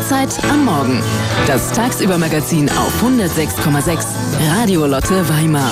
Stadtzeit am Morgen. Das Tagsüber-Magazin auf 106,6 Radio Lotte Weimar.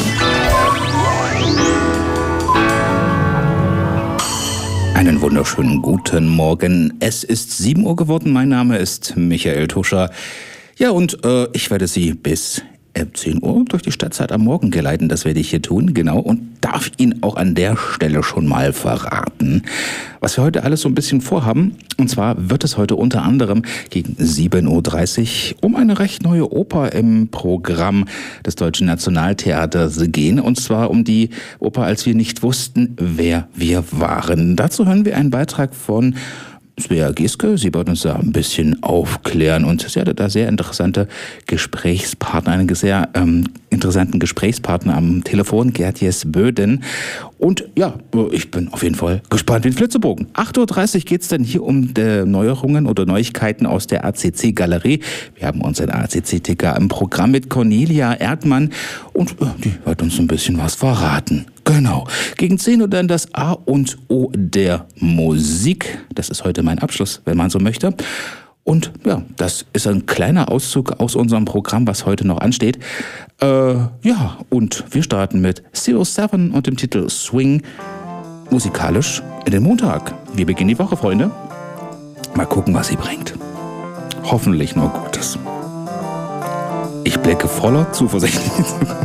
Einen wunderschönen guten Morgen. Es ist 7 Uhr geworden. Mein Name ist Michael Tuscher. Ja, und ich werde Sie bis 10 Uhr durch die Stadtzeit am Morgen geleiten. Das werde ich hier tun, genau. Und darf Ihnen auch an der Stelle schon mal verraten, was wir heute alles so ein bisschen vorhaben. Und zwar wird es heute unter anderem gegen 7.30 Uhr um eine recht neue Oper im Programm des Deutschen Nationaltheaters gehen. Und zwar um die Oper Als wir nicht wussten, wer wir waren. Dazu hören wir einen Beitrag von Svea Gieske. Sie wird uns da ein bisschen aufklären und sie hatte da sehr interessante Gesprächspartner, einen sehr interessanten Gesprächspartner am Telefon, Gertjes Böden. Und ja, ich bin auf jeden Fall gespannt wie ein Flitzebogen. 8.30 Uhr geht es dann hier um Neuerungen oder Neuigkeiten aus der ACC-Galerie. Wir haben unseren ACC-Ticker im Programm mit Cornelia Erdmann und die wird uns ein bisschen was verraten. Genau. Gegen 10 Uhr dann das A und O der Musik. Das ist heute mein Abschluss, wenn man so möchte. Und ja, das ist ein kleiner Auszug aus unserem Programm, was heute noch ansteht. Ja, und wir starten mit Zero Seven und dem Titel Swing musikalisch in den Montag. Wir beginnen die Woche, Freunde. Mal gucken, was sie bringt. Hoffentlich nur Gutes. Ich blicke voller Zuversicht.